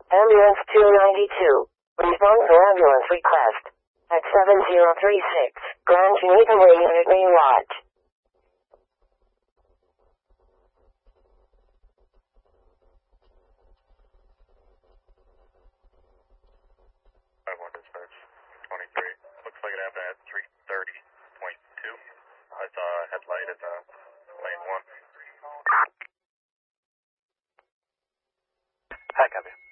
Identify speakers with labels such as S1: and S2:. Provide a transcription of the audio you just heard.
S1: Ambulance 292. Response to ambulance request. At 7036. Grand Geneva Way Unit May Watch.
S2: Dispatch 23. Looks like it happened at 3:30.2. I saw a headlight in lane 1.
S3: Hi, copy.